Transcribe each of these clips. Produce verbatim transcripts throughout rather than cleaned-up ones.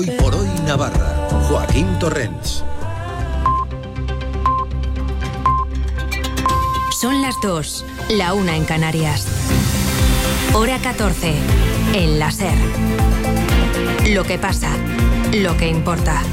Hoy por hoy Navarra, Joaquín Torrents. Son las dos, la una en Canarias. Hora catorce, en la SER. Lo que pasa, lo que importa.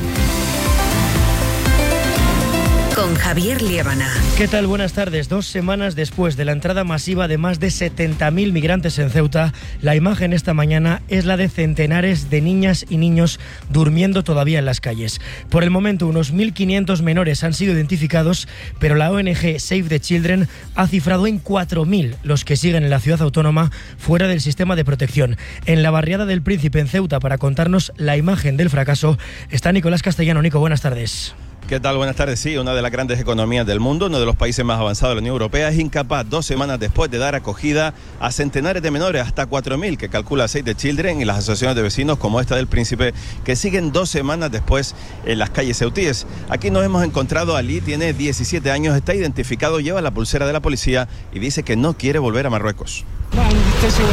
Con Javier Liébana. ¿Qué tal? Buenas tardes. Dos semanas después de la entrada masiva de más de setenta mil migrantes en Ceuta, la imagen esta mañana es la de centenares de niñas y niños durmiendo todavía en las calles. Por el momento, unos mil quinientos menores han sido identificados, pero la O N G Save the Children ha cifrado en cuatro mil los que siguen en la ciudad autónoma fuera del sistema de protección. En la barriada del Príncipe, en Ceuta, para contarnos la imagen del fracaso, está Nicolás Castellano. Nico, buenas tardes. ¿Qué tal? Buenas tardes. Sí, una de las grandes economías del mundo, uno de los países más avanzados de la Unión Europea, es incapaz dos semanas después de dar acogida a centenares de menores, hasta cuatro mil, que calcula Save the Children y las asociaciones de vecinos como esta del Príncipe, que siguen dos semanas después en las calles ceutíes. Aquí nos hemos encontrado a Ali, tiene diecisiete años, está identificado, lleva la pulsera de la policía y dice que no quiere volver a Marruecos. No, estoy seguro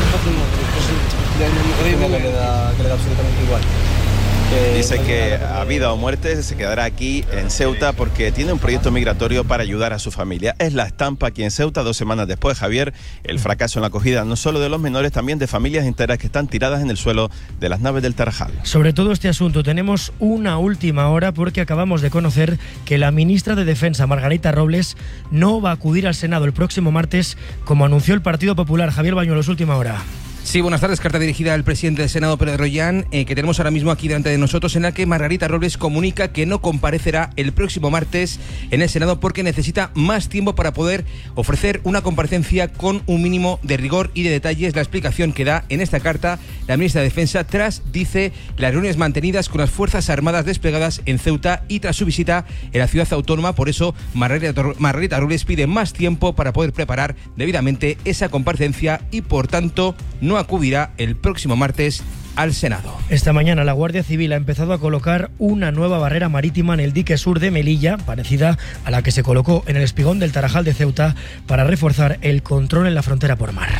que le da absolutamente igual. Dice que a vida o muerte se quedará aquí en Ceuta porque tiene un proyecto migratorio para ayudar a su familia. Es la estampa aquí en Ceuta dos semanas después, Javier, el fracaso en la acogida no solo de los menores, también de familias enteras que están tiradas en el suelo de las naves del Tarajal. Sobre todo este asunto tenemos una última hora porque acabamos de conocer que la ministra de Defensa, Margarita Robles, no va a acudir al Senado el próximo martes, como anunció el Partido Popular. Javier Bañuelos, última hora. Sí, buenas tardes. Carta dirigida al presidente del Senado, Pedro Rollán, eh, que tenemos ahora mismo aquí delante de nosotros, en la que Margarita Robles comunica que no comparecerá el próximo martes en el Senado porque necesita más tiempo para poder ofrecer una comparecencia con un mínimo de rigor y de detalles. La explicación que da en esta carta la ministra de Defensa tras, dice, las reuniones mantenidas con las Fuerzas Armadas desplegadas en Ceuta y tras su visita en la ciudad autónoma. Por eso, Margarita, Margarita Robles pide más tiempo para poder preparar debidamente esa comparecencia y, por tanto, no acudirá el próximo martes al Senado. Esta mañana la Guardia Civil ha empezado a colocar una nueva barrera marítima en el dique sur de Melilla, parecida a la que se colocó en el espigón del Tarajal de Ceuta, para reforzar el control en la frontera por mar.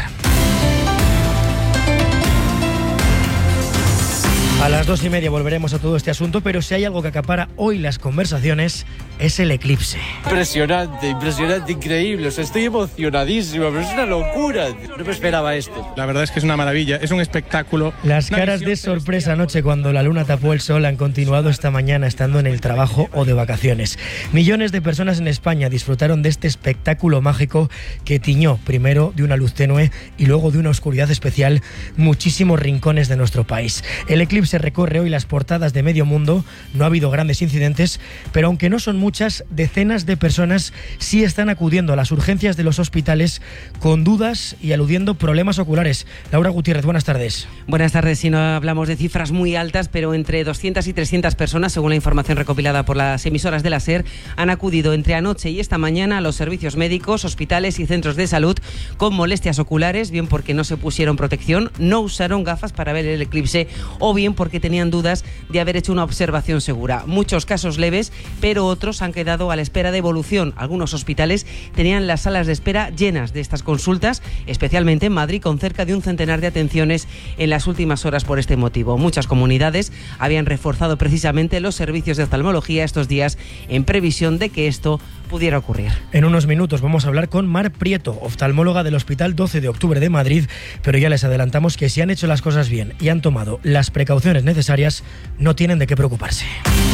A las dos y media volveremos a todo este asunto, pero si hay algo que acapara hoy las conversaciones es el eclipse. Impresionante, impresionante, increíble. O sea, estoy emocionadísimo, pero es una locura. No me esperaba esto. La verdad es que es una maravilla, es un espectáculo. Las caras de sorpresa anoche cuando la luna tapó el sol han continuado esta mañana estando en el trabajo o de vacaciones. Millones de personas en España disfrutaron de este espectáculo mágico que tiñó primero de una luz tenue y luego de una oscuridad especial muchísimos rincones de nuestro país. El eclipse se recorre hoy las portadas de medio mundo, no ha habido grandes incidentes, pero aunque no son muchas, decenas de personas sí están acudiendo a las urgencias de los hospitales con dudas y aludiendo problemas oculares. Laura Gutiérrez, buenas tardes. Buenas tardes. Si no hablamos de cifras muy altas, pero entre doscientas y trescientas personas, según la información recopilada por las emisoras de la SER, han acudido entre anoche y esta mañana a los servicios médicos, hospitales y centros de salud con molestias oculares, bien porque no se pusieron protección, no usaron gafas para ver el eclipse o bien porque tenían dudas de haber hecho una observación segura. Muchos casos leves, pero otros han quedado a la espera de evolución. Algunos hospitales tenían las salas de espera llenas de estas consultas, especialmente en Madrid, con cerca de un centenar de atenciones en las últimas horas por este motivo. Muchas comunidades habían reforzado precisamente los servicios de oftalmología estos días en previsión de que esto pudiera ocurrir. En unos minutos vamos a hablar con Mar Prieto, oftalmóloga del Hospital doce de octubre de Madrid, pero ya les adelantamos que si han hecho las cosas bien y han tomado las precauciones necesarias, no tienen de qué preocuparse.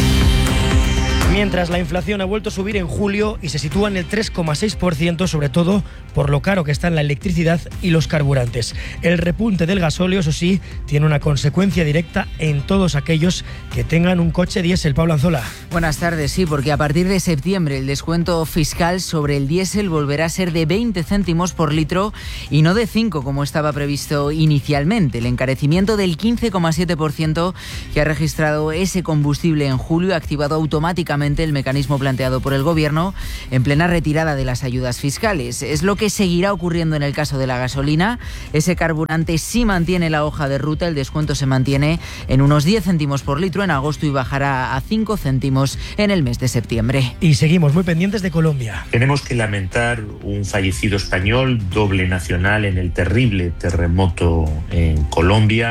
Mientras la inflación ha vuelto a subir en julio y se sitúa en el tres coma seis por ciento, sobre todo por lo caro que están la electricidad y los carburantes. El repunte del gasóleo, eso sí, tiene una consecuencia directa en todos aquellos que tengan un coche diésel. Pablo Anzola. Buenas tardes, sí, porque a partir de septiembre el descuento fiscal sobre el diésel volverá a ser de veinte céntimos por litro y no de cinco como estaba previsto inicialmente. El encarecimiento del quince coma siete por ciento que ha registrado ese combustible en julio ha activado automáticamente el mecanismo planteado por el Gobierno en plena retirada de las ayudas fiscales. Es lo que seguirá ocurriendo en el caso de la gasolina. Ese carburante sí mantiene la hoja de ruta, el descuento se mantiene en unos diez céntimos por litro en agosto y bajará a cinco céntimos en el mes de septiembre. Y seguimos muy pendientes de Colombia. Tenemos que lamentar un fallecido español, doble nacional, en el terrible terremoto en Colombia.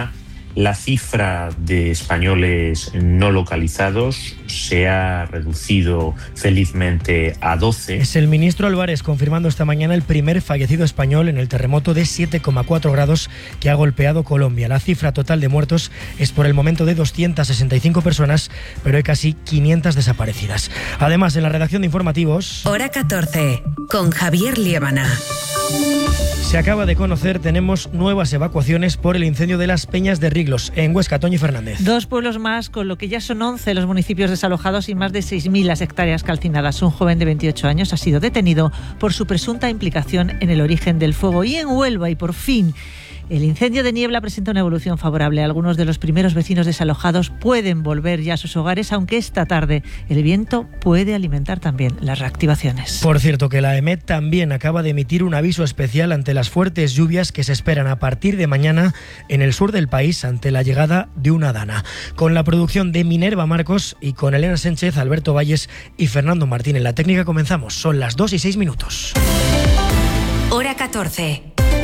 La cifra de españoles no localizados se ha reducido felizmente a doce. Es el ministro Álvarez confirmando esta mañana el primer fallecido español en el terremoto de siete coma cuatro grados que ha golpeado Colombia. La cifra total de muertos es por el momento de doscientas sesenta y cinco personas, pero hay casi quinientas desaparecidas. Además, en la redacción de informativos... Hora catorce, con Javier Liébana. Se acaba de conocer, tenemos nuevas evacuaciones por el incendio de las Peñas de Riglos, en Huesca. Toñi Fernández. Dos pueblos más, con lo que ya son once los municipios desalojados y más de seis mil las hectáreas calcinadas. Un joven de veintiocho años ha sido detenido por su presunta implicación en el origen del fuego. Y en Huelva, y por fin... el incendio de Niebla presenta una evolución favorable. Algunos de los primeros vecinos desalojados pueden volver ya a sus hogares, aunque esta tarde el viento puede alimentar también las reactivaciones. Por cierto, que la EMET también acaba de emitir un aviso especial ante las fuertes lluvias que se esperan a partir de mañana en el sur del país ante la llegada de una dana. Con la producción de Minerva Marcos y con Elena Sánchez, Alberto Valles y Fernando Martín en la técnica comenzamos. Son las dos y seis minutos. Hora catorce.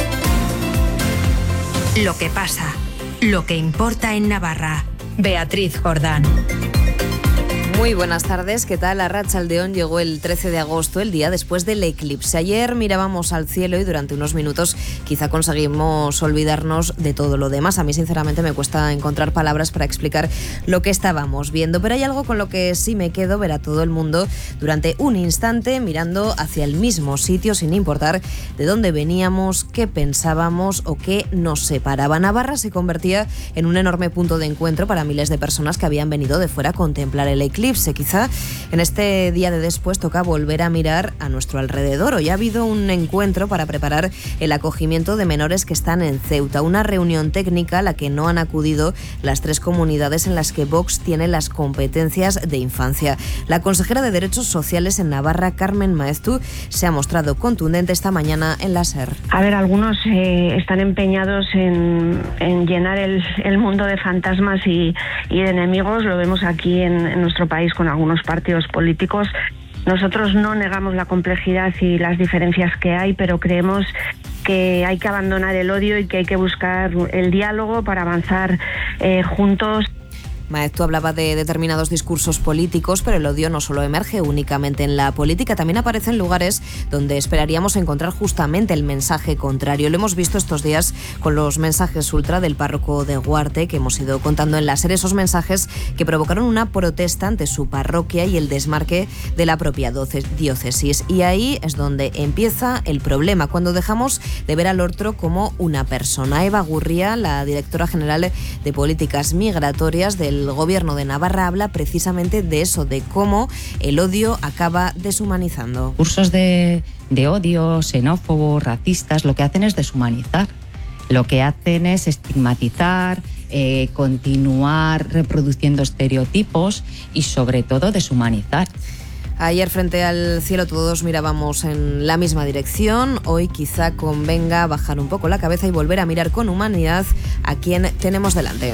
Lo que pasa, lo que importa en Navarra. Beatriz Jordán. Muy buenas tardes, ¿qué tal? Arratsaldeón llegó el trece de agosto, el día después del eclipse. Ayer mirábamos al cielo y durante unos minutos quizá conseguimos olvidarnos de todo lo demás. A mí sinceramente me cuesta encontrar palabras para explicar lo que estábamos viendo, pero hay algo con lo que sí me quedo, ver a todo el mundo durante un instante mirando hacia el mismo sitio sin importar de dónde veníamos, qué pensábamos o qué nos separaba. Navarra se convertía en un enorme punto de encuentro para miles de personas que habían venido de fuera a contemplar el eclipse. Quizá en este día de después toca volver a mirar a nuestro alrededor. Hoy ha habido un encuentro para preparar el acogimiento de menores que están en Ceuta, una reunión técnica a la que no han acudido las tres comunidades en las que Vox tiene las competencias de infancia. La consejera de Derechos Sociales en Navarra, Carmen Maeztu, se ha mostrado contundente esta mañana en la SER. A ver, algunos eh, están empeñados en, en llenar el, el mundo de fantasmas y, y de enemigos. Lo vemos aquí en, en nuestro país con algunos partidos políticos. Nosotros no negamos la complejidad y las diferencias que hay, pero creemos que hay que abandonar el odio y que hay que buscar el diálogo para avanzar eh, juntos. Maeztu hablaba de determinados discursos políticos, pero el odio no solo emerge únicamente en la política, también aparece en lugares donde esperaríamos encontrar justamente el mensaje contrario. Lo hemos visto estos días con los mensajes ultra del párroco de Guarte, que hemos ido contando en la SER, esos mensajes que provocaron una protesta ante su parroquia y el desmarque de la propia diócesis. Y ahí es donde empieza el problema, cuando dejamos de ver al otro como una persona. Eva Gurría, la directora general de Políticas Migratorias del El gobierno de Navarra, habla precisamente de eso, de cómo el odio acaba deshumanizando. Cursos de, de odio, xenófobos, racistas, lo que hacen es deshumanizar. Lo que hacen es estigmatizar, eh, continuar reproduciendo estereotipos y sobre todo deshumanizar. Ayer frente al cielo todos mirábamos en la misma dirección. Hoy quizá convenga bajar un poco la cabeza y volver a mirar con humanidad a quien tenemos delante.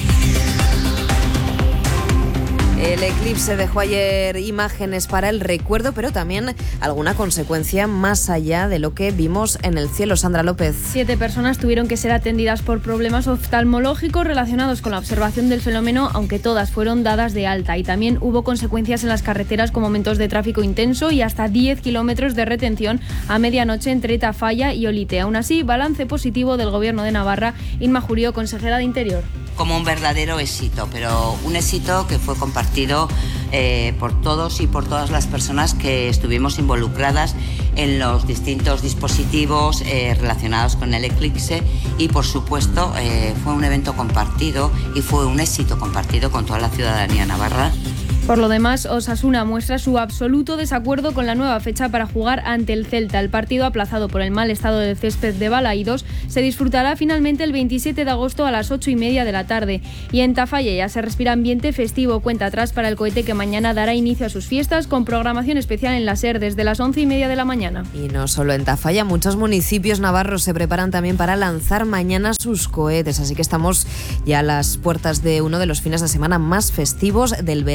El eclipse dejó ayer imágenes para el recuerdo, pero también alguna consecuencia más allá de lo que vimos en el cielo. Sandra López. Siete personas tuvieron que ser atendidas por problemas oftalmológicos relacionados con la observación del fenómeno, aunque todas fueron dadas de alta. Y también hubo consecuencias en las carreteras con momentos de tráfico intenso y hasta diez kilómetros de retención a medianoche entre Tafalla y Olite. Aún así, balance positivo del Gobierno de Navarra. Inma Jurío, consejera de Interior. Como un verdadero éxito, pero un éxito que fue compartido eh, por todos y por todas las personas que estuvimos involucradas en los distintos dispositivos eh, relacionados con el eclipse y, por supuesto, eh, fue un evento compartido y fue un éxito compartido con toda la ciudadanía navarra. Por lo demás, Osasuna muestra su absoluto desacuerdo con la nueva fecha para jugar ante el Celta. El partido, aplazado por el mal estado del césped de Balaídos, se disfrutará finalmente el veintisiete de agosto a las ocho y media de la tarde. Y en Tafalla ya se respira ambiente festivo, cuenta atrás para el cohete que mañana dará inicio a sus fiestas, con programación especial en la SER desde las once y media de la mañana. Y no solo en Tafalla, muchos municipios navarros se preparan también para lanzar mañana sus cohetes, así que estamos ya a las puertas de uno de los fines de semana más festivos del verano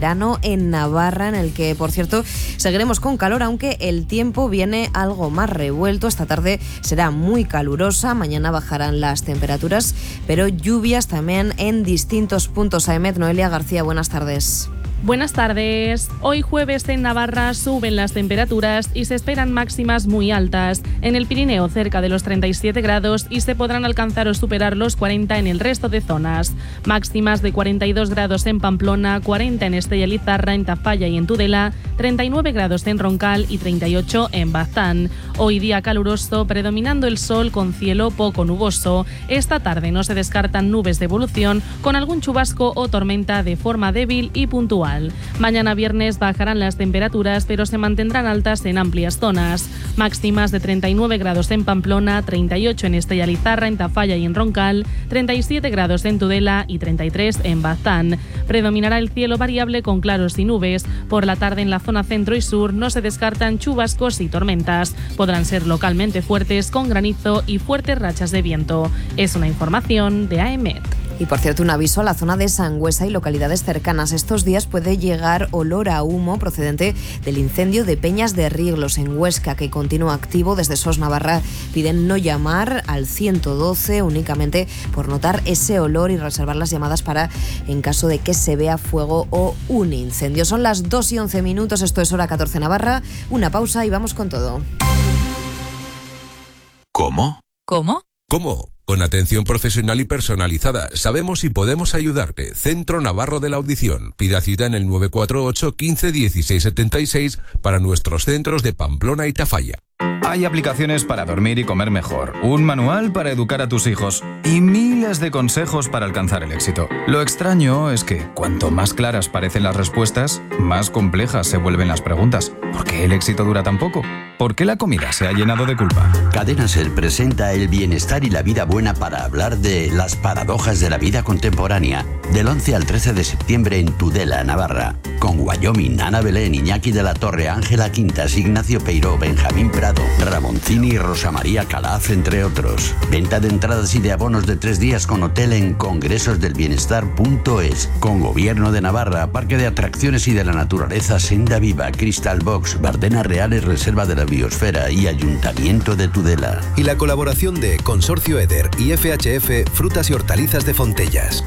en Navarra, en el que, por cierto, seguiremos con calor, aunque el tiempo viene algo más revuelto. Esta tarde será muy calurosa, mañana bajarán las temperaturas, pero lluvias también en distintos puntos. Aemet, Noelia García, buenas tardes. Buenas tardes. Hoy jueves en Navarra suben las temperaturas y se esperan máximas muy altas. En el Pirineo cerca de los treinta y siete grados y se podrán alcanzar o superar los cuarenta en el resto de zonas. Máximas de cuarenta y dos grados en Pamplona, cuarenta en Estella Lizarra, en Tafalla y en Tudela, treinta y nueve grados en Roncal y treinta y ocho en Baztán. Hoy día caluroso, predominando el sol con cielo poco nuboso. Esta tarde no se descartan nubes de evolución con algún chubasco o tormenta de forma débil y puntual. Mañana viernes bajarán las temperaturas, pero se mantendrán altas en amplias zonas. Máximas de treinta y nueve grados en Pamplona, treinta y ocho en Estella Lizarra, en Tafalla y en Roncal, treinta y siete grados en Tudela y treinta y tres en Baztán. Predominará el cielo variable con claros y nubes. Por la tarde en la zona centro y sur no se descartan chubascos y tormentas. Podrán ser localmente fuertes con granizo y fuertes rachas de viento. Es una información de Aemet. Y por cierto, un aviso a la zona de Sangüesa y localidades cercanas. Estos días puede llegar olor a humo procedente del incendio de Peñas de Rieglos en Huesca, que continúa activo. Desde S O S Navarra piden no llamar al ciento doce únicamente por notar ese olor y reservar las llamadas para en caso de que se vea fuego o un incendio. Son las dos y once minutos, esto es Hora catorce Navarra. Una pausa y vamos con todo. ¿Cómo? ¿Cómo? ¿Cómo? Con atención profesional y personalizada. Sabemos y podemos ayudarte. Centro Navarro de la Audición. Pida cita en el nueve cuatro ocho, quince, dieciséis setenta y seis para nuestros centros de Pamplona y Tafalla. Hay aplicaciones para dormir y comer mejor, un manual para educar a tus hijos y miles de consejos para alcanzar el éxito. Lo extraño es que cuanto más claras parecen las respuestas, más complejas se vuelven las preguntas. ¿Por qué el éxito dura tan poco? ¿Por qué la comida se ha llenado de culpa? Cadena Ser presenta el bienestar y la vida buena para hablar de las paradojas de la vida contemporánea. Del once al trece de septiembre en Tudela, Navarra. Con Wyoming, Ana Belén, Iñaki de la Torre, Ángela Quintas, Ignacio Peiró, Benjamín Prado, Ramoncini y Rosa María Calaf, entre otros. Venta de entradas y de abonos de tres días con hotel en congresosdelbienestar punto es. Con Gobierno de Navarra, Parque de Atracciones y de la Naturaleza Senda Viva, Crystal Box, Bardena Reales, Reserva de la Biosfera y Ayuntamiento de Tudela. Y la colaboración de Consorcio Eder y F H F Frutas y Hortalizas de Fontellas.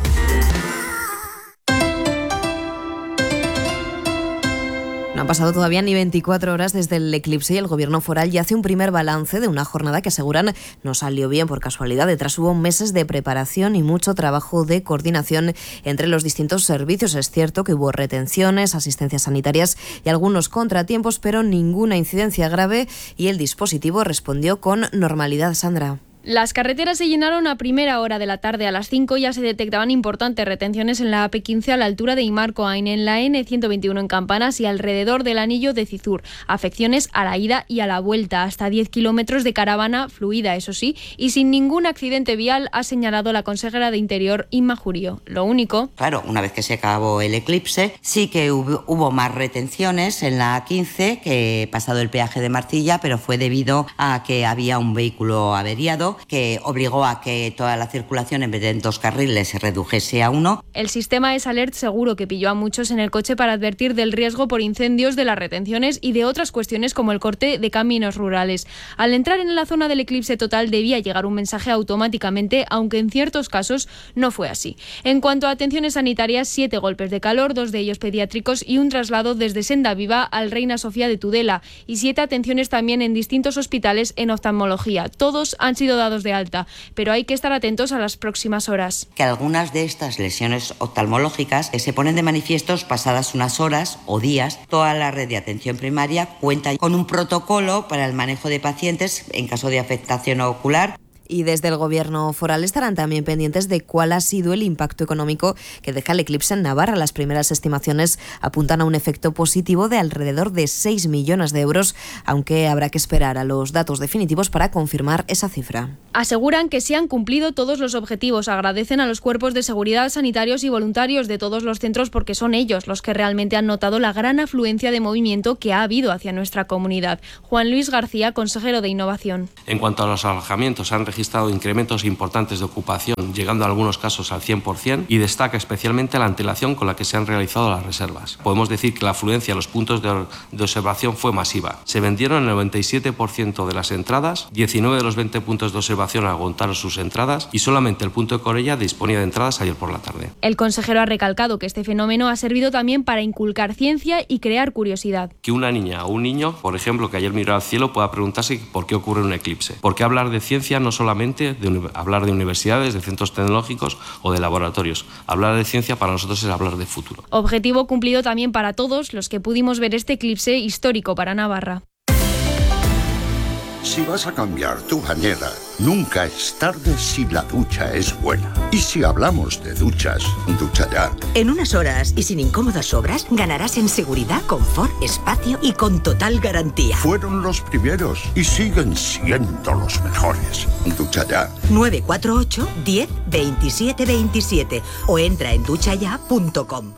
No han pasado todavía ni veinticuatro horas desde el eclipse y el gobierno foral ya hace un primer balance de una jornada que aseguran no salió bien por casualidad. Detrás hubo meses de preparación y mucho trabajo de coordinación entre los distintos servicios. Es cierto que hubo retenciones, asistencias sanitarias y algunos contratiempos, pero ninguna incidencia grave y el dispositivo respondió con normalidad. Sandra. Las carreteras se llenaron a primera hora de la tarde. A las cinco ya se detectaban importantes retenciones en la A P quince a la altura de Imarcoain, en la N ciento veintiuno en Campanas y alrededor del anillo de Cizur. Afecciones a la ida y a la vuelta. Hasta diez kilómetros de caravana fluida, eso sí, y sin ningún accidente vial, ha señalado la consejera de Interior, Inma Jurío. Lo único... Claro, una vez que se acabó el eclipse, sí que hubo, hubo más retenciones en la A quince, que pasado el peaje de Marcilla, pero fue debido a que había un vehículo averiado que obligó a que toda la circulación en vez de en dos carriles se redujese a uno. El sistema es Alert Seguro, que pilló a muchos en el coche para advertir del riesgo por incendios, de las retenciones y de otras cuestiones como el corte de caminos rurales. Al entrar en la zona del eclipse total debía llegar un mensaje automáticamente, aunque en ciertos casos no fue así. En cuanto a atenciones sanitarias, siete golpes de calor, dos de ellos pediátricos y un traslado desde Senda Viva al Reina Sofía de Tudela y siete atenciones también en distintos hospitales en oftalmología. Todos han sido dados de alta, pero hay que estar atentos a las próximas horas. Que algunas de estas lesiones oftalmológicas se ponen de manifiesto pasadas unas horas o días. Toda la red de atención primaria cuenta con un protocolo para el manejo de pacientes en caso de afectación ocular. Y desde el gobierno foral estarán también pendientes de cuál ha sido el impacto económico que deja el eclipse en Navarra. Las primeras estimaciones apuntan a un efecto positivo de alrededor de seis millones de euros, aunque habrá que esperar a los datos definitivos para confirmar esa cifra. Aseguran que se han cumplido todos los objetivos. Agradecen a los cuerpos de seguridad, sanitarios y voluntarios de todos los centros porque son ellos los que realmente han notado la gran afluencia de movimiento que ha habido hacia nuestra comunidad. Juan Luis García, consejero de Innovación. En cuanto a los alojamientos, han registrado registrado incrementos importantes de ocupación, llegando en algunos casos al cien por ciento, y destaca especialmente la antelación con la que se han realizado las reservas. Podemos decir que la afluencia a los puntos de, de observación fue masiva. Se vendieron el noventa y siete por ciento de las entradas, diecinueve de los veinte puntos de observación agotaron sus entradas y solamente el punto de Corella disponía de entradas ayer por la tarde. El consejero ha recalcado que este fenómeno ha servido también para inculcar ciencia y crear curiosidad. Que una niña o un niño, por ejemplo, que ayer miró al cielo, pueda preguntarse por qué ocurre un eclipse. Porque hablar de ciencia no solamente de hablar de universidades, de centros tecnológicos o de laboratorios. Hablar de ciencia para nosotros es hablar de futuro. Objetivo cumplido también para todos los que pudimos ver este eclipse histórico para Navarra. Si vas a cambiar tu bañera, nunca es tarde si la ducha es buena. Y si hablamos de duchas, Ducha Ya. En unas horas y sin incómodas obras, ganarás en seguridad, confort, espacio y con total garantía. Fueron los primeros y siguen siendo los mejores. Ducha Ya. nueve cuatro ocho, diez, veintisiete veintisiete o entra en ducha ya punto com.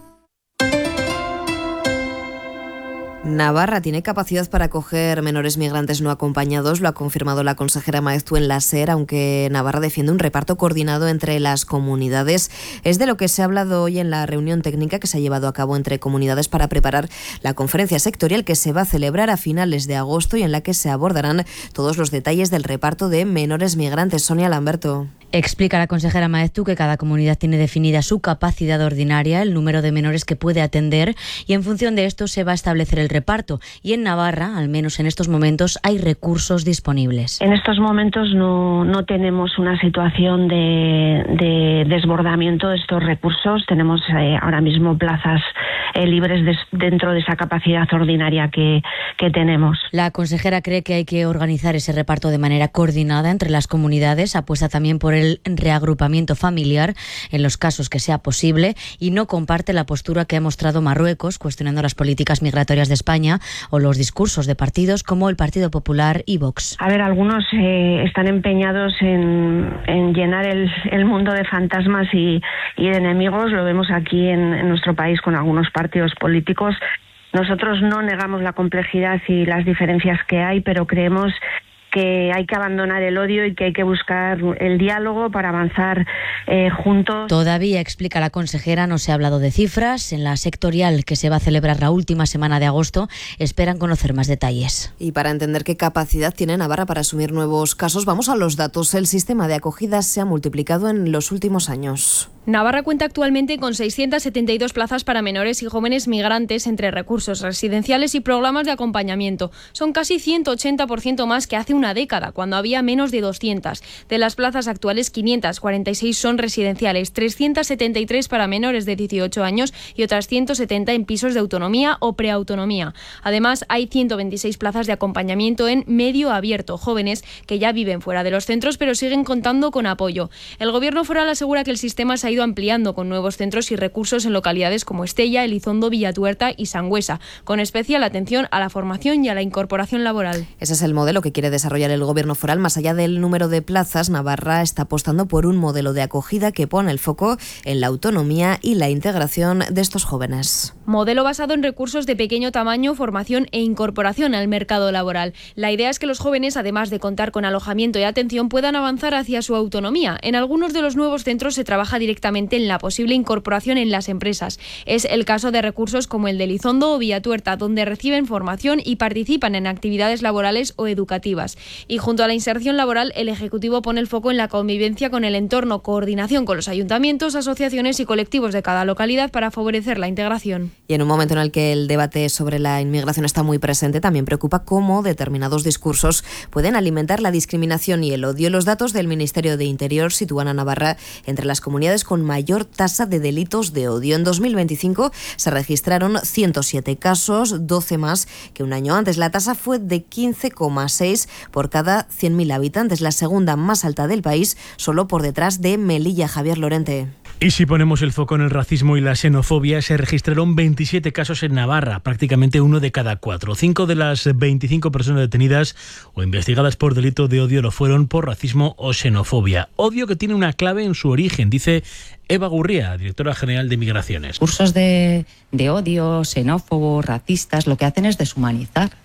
Navarra tiene capacidad para acoger menores migrantes no acompañados, lo ha confirmado la consejera Maeztu en la SER, aunque Navarra defiende un reparto coordinado entre las comunidades. Es de lo que se ha hablado hoy en la reunión técnica que se ha llevado a cabo entre comunidades para preparar la conferencia sectorial que se va a celebrar a finales de agosto y en la que se abordarán todos los detalles del reparto de menores migrantes. Sonia Lamberto. Explica la consejera Maeztu que cada comunidad tiene definida su capacidad ordinaria, el número de menores que puede atender y en función de esto se va a establecer el reparto. Y en Navarra, al menos en estos momentos, hay recursos disponibles. En estos momentos no, no tenemos una situación de, de desbordamiento de estos recursos. Tenemos eh, ahora mismo plazas eh, libres de, dentro de esa capacidad ordinaria que, que tenemos. La consejera cree que hay que organizar ese reparto de manera coordinada entre las comunidades, apuesta también por el el reagrupamiento familiar en los casos que sea posible y no comparte la postura que ha mostrado Marruecos cuestionando las políticas migratorias de España o los discursos de partidos como el Partido Popular y Vox. A ver, algunos eh, están empeñados en, en llenar el, el mundo de fantasmas y, y de enemigos. Lo vemos aquí en, en nuestro país con algunos partidos políticos. Nosotros no negamos la complejidad y las diferencias que hay, pero creemos que hay que abandonar el odio y que hay que buscar el diálogo para avanzar eh, juntos. Todavía, explica la consejera, no se ha hablado de cifras. En la sectorial que se va a celebrar la última semana de agosto esperan conocer más detalles. Y para entender qué capacidad tiene Navarra para asumir nuevos casos, vamos a los datos. El sistema de acogida se ha multiplicado en los últimos años. Navarra cuenta actualmente con seiscientas setenta y dos plazas para menores y jóvenes migrantes entre recursos residenciales y programas de acompañamiento. Son casi ciento ochenta por ciento más que hace una década, cuando había menos de doscientas. De las plazas actuales, quinientas cuarenta y seis son residenciales, trescientas setenta y tres para menores de dieciocho años y otras ciento setenta en pisos de autonomía o preautonomía. Además, hay ciento veintiséis plazas de acompañamiento en medio abierto, jóvenes que ya viven fuera de los centros pero siguen contando con apoyo. El Gobierno foral asegura que el sistema se ha ido ampliando con nuevos centros y recursos en localidades como Estella, Elizondo, Villatuerta y Sangüesa, con especial atención a la formación y a la incorporación laboral. Ese es el modelo que quiere desarrollar el Gobierno foral. Más allá del número de plazas, Navarra está apostando por un modelo de acogida que pone el foco en la autonomía y la integración de estos jóvenes. Modelo basado en recursos de pequeño tamaño, formación e incorporación al mercado laboral. La idea es que los jóvenes, además de contar con alojamiento y atención, puedan avanzar hacia su autonomía. En algunos de los nuevos centros se trabaja directamente en la posible incorporación en las empresas. Es el caso de recursos como el de Elizondo o Villatuerta, donde reciben formación y participan en actividades laborales o educativas. Y junto a la inserción laboral, el Ejecutivo pone el foco en la convivencia con el entorno, coordinación con los ayuntamientos, asociaciones y colectivos de cada localidad para favorecer la integración. Y en un momento en el que el debate sobre la inmigración está muy presente, también preocupa cómo determinados discursos pueden alimentar la discriminación y el odio. Los datos del Ministerio de Interior sitúan a Navarra entre las comunidades con mayor tasa de delitos de odio. En dos mil veinticinco se registraron ciento siete casos, doce más que un año antes. La tasa fue de quince coma seis por cada cien mil habitantes, la segunda más alta del país, solo por detrás de Melilla. Javier Lorente. Y si ponemos el foco en el racismo y la xenofobia, se registraron veintisiete casos en Navarra, prácticamente uno de cada cuatro. Cinco de las veinticinco personas detenidas o investigadas por delito de odio lo fueron por racismo o xenofobia. Odio que tiene una clave en su origen, dice Eva Gurría, directora general de Migraciones. Cursos de, de odio, xenófobos, racistas, lo que hacen es deshumanizar.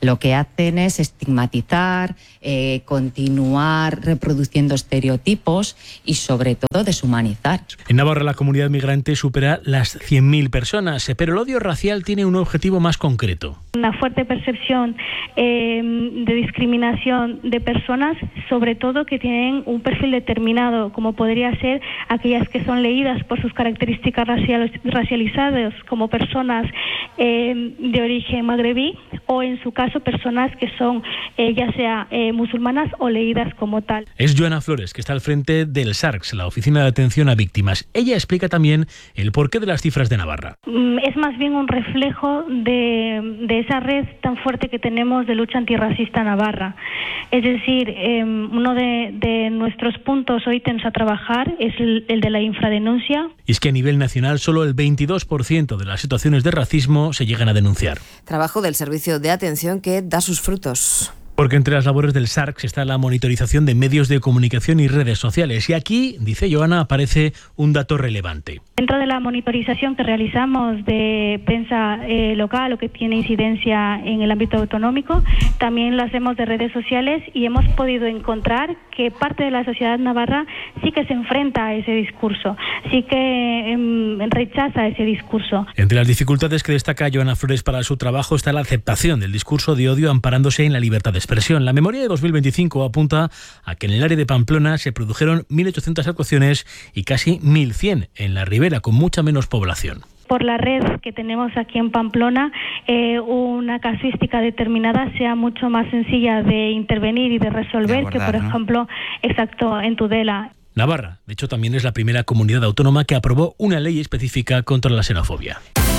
Lo que hacen es estigmatizar, eh, continuar reproduciendo estereotipos y sobre todo deshumanizar. En Navarra la comunidad migrante supera las cien mil personas, pero el odio racial tiene un objetivo más concreto. Una fuerte percepción eh, de discriminación de personas, sobre todo que tienen un perfil determinado, como podría ser aquellas que son leídas por sus características racial, racializadas como personas eh, de origen magrebí, o en su caso personas que son eh, ya sea eh, musulmanas o leídas como tal. Es Joana Flores, que está al frente del SARCS, la Oficina de Atención a Víctimas. Ella explica también el porqué de las cifras de Navarra. Es más bien un reflejo de, de esa red tan fuerte que tenemos de lucha antirracista navarra. Es decir, eh, uno de, de nuestros puntos o ítems a trabajar es el, el de la infradenuncia. Y es que a nivel nacional solo el veintidós por ciento de las situaciones de racismo se llegan a denunciar. Trabajo del Servicio de Atención que da sus frutos. Porque entre las labores del SARCS está la monitorización de medios de comunicación y redes sociales. Y aquí, dice Joana, aparece un dato relevante. Dentro de la monitorización que realizamos de prensa eh, local o que tiene incidencia en el ámbito autonómico, también lo hacemos de redes sociales y hemos podido encontrar que parte de la sociedad navarra sí que se enfrenta a ese discurso, sí que eh, rechaza ese discurso. Entre las dificultades que destaca Joana Flores para su trabajo está la aceptación del discurso de odio amparándose en la libertad de expresión. La memoria de dos mil veinticinco apunta a que en el área de Pamplona se produjeron mil ochocientas actuaciones y casi mil cien en la Ribera, con mucha menos población. Por la red que tenemos aquí en Pamplona, eh, una casuística determinada sea mucho más sencilla de intervenir y de resolver de abordar, que, por ¿no? ejemplo, exacto, en Tudela. Navarra, de hecho, también es la primera comunidad autónoma que aprobó una ley específica contra la xenofobia.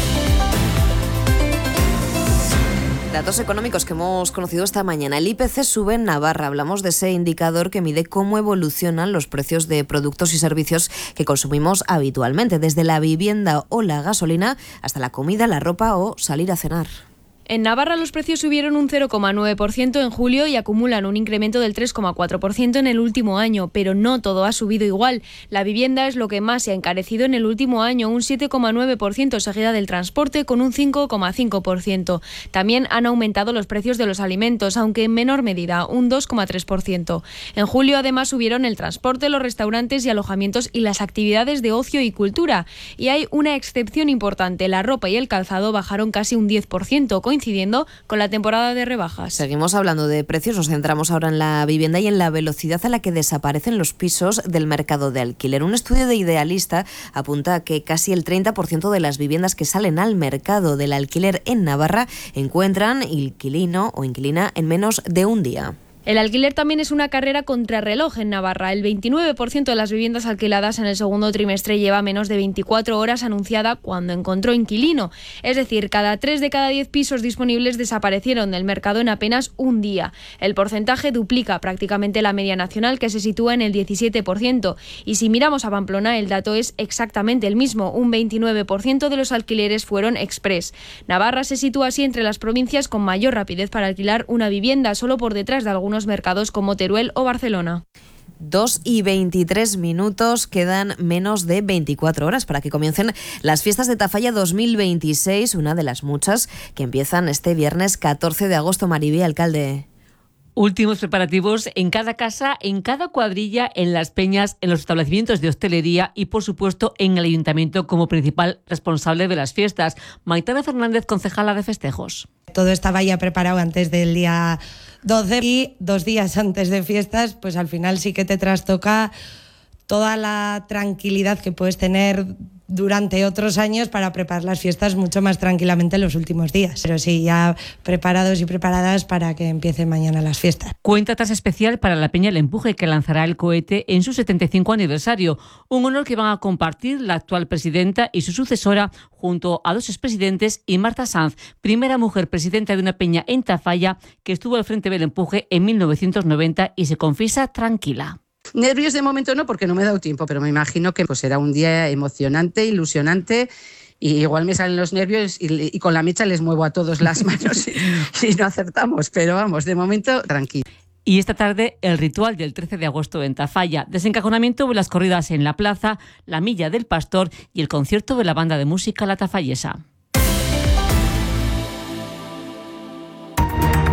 Datos económicos que hemos conocido esta mañana. El I P C sube en Navarra. Hablamos de ese indicador que mide cómo evolucionan los precios de productos y servicios que consumimos habitualmente, desde la vivienda o la gasolina hasta la comida, la ropa o salir a cenar. En Navarra los precios subieron un cero coma nueve por ciento en julio y acumulan un incremento del tres coma cuatro por ciento en el último año, pero no todo ha subido igual. La vivienda es lo que más se ha encarecido en el último año, un siete coma nueve por ciento, seguida del transporte con un cinco coma cinco por ciento. También han aumentado los precios de los alimentos, aunque en menor medida, un dos coma tres por ciento. En julio además subieron el transporte, los restaurantes y alojamientos y las actividades de ocio y cultura. Y hay una excepción importante, la ropa y el calzado bajaron casi un diez por ciento, coincidiendo con la temporada de rebajas. Seguimos hablando de precios, nos centramos ahora en la vivienda y en la velocidad a la que desaparecen los pisos del mercado de alquiler. Un estudio de Idealista apunta a que casi el treinta por ciento de las viviendas que salen al mercado del alquiler en Navarra encuentran inquilino o inquilina en menos de un día. El alquiler también es una carrera contrarreloj en Navarra. El veintinueve por ciento de las viviendas alquiladas en el segundo trimestre lleva menos de veinticuatro horas anunciada cuando encontró inquilino. Es decir, cada tres de cada diez pisos disponibles desaparecieron del mercado en apenas un día. El porcentaje duplica prácticamente la media nacional, que se sitúa en el diecisiete por ciento. Y si miramos a Pamplona, el dato es exactamente el mismo. Un veintinueve por ciento de los alquileres fueron express. Navarra se sitúa así entre las provincias con mayor rapidez para alquilar una vivienda, solo por detrás de algunos mercados como Teruel o Barcelona. dos y veintitrés minutos, quedan menos de veinticuatro horas para que comiencen las fiestas de Tafalla dos mil veintiséis, una de las muchas que empiezan este viernes catorce de agosto. Maribí, alcalde. Últimos preparativos en cada casa, en cada cuadrilla, en las peñas, en los establecimientos de hostelería y, por supuesto, en el ayuntamiento como principal responsable de las fiestas. Maitana Fernández, concejala de festejos. Todo estaba ya preparado antes del día doce y dos días antes de fiestas, pues al final sí que te trastoca toda la tranquilidad que puedes tener durante otros años para preparar las fiestas mucho más tranquilamente en los últimos días. Pero sí, ya preparados y preparadas para que empiecen mañana las fiestas. Cuenta tras especial para la Peña El Empuje, que lanzará el cohete en su setenta y cinco aniversario. Un honor que van a compartir la actual presidenta y su sucesora junto a dos expresidentes y Marta Sanz, primera mujer presidenta de una peña en Tafalla que estuvo al frente del Empuje en mil novecientos noventa y se confiesa tranquila. Nervios de momento no, porque no me he dado tiempo, pero me imagino que pues será un día emocionante, ilusionante, y igual me salen los nervios y, y con la mecha les muevo a todos las manos y, y no acertamos, pero vamos, de momento tranquilo. Y esta tarde el ritual del trece de agosto en Tafalla, desencajonamiento de las corridas en la plaza, la milla del pastor y el concierto de la banda de música La Tafallesa.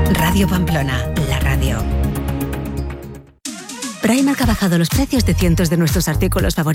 Radio Pamplona, la radio. Primark ha bajado los precios de cientos de nuestros artículos favoritos.